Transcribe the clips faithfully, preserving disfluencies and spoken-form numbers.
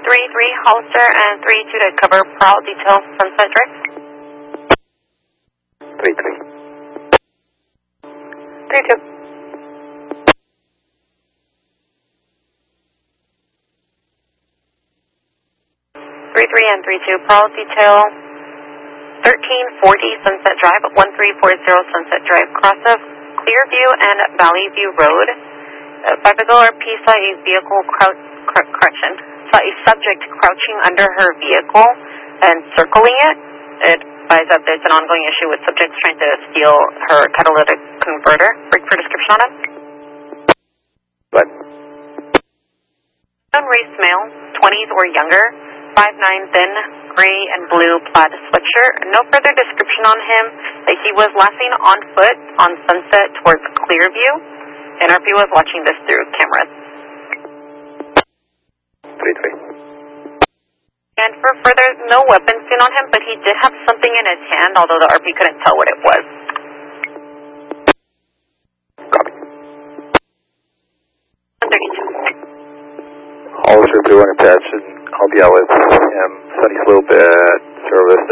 three three Hollister and three two to cover Prowl Detail Sunset Drive. three three. three two. three three and three two Prowl Detail thirteen forty Sunset Drive, one three four zero Sunset Drive, cross of Clearview and Valley View Road. Uh, five R P saw a vehicle crouch, cr correction, saw a subject crouching under her vehicle and circling it. It advised that there's an ongoing issue with subjects trying to steal her catalytic converter. Break for description on him. What? Race male, twenties or younger, five nine, thin, gray and blue plaid sweatshirt. No further description on him. That he was laughing on foot on Sunset towards Clearview. N R P was watching this through cameras. three three. And for further, no weapons seen on him, but he did have something in his hand, although the R P couldn't tell what it was. Copy. one thirty-two. Hollister three one attached, and I'll be out with him. Sunny Slope at Cerro Vista.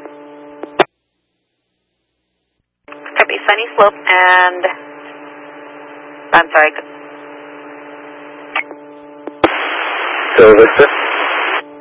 Copy, Sunny Slope and... I'm sorry. Cerro Vista.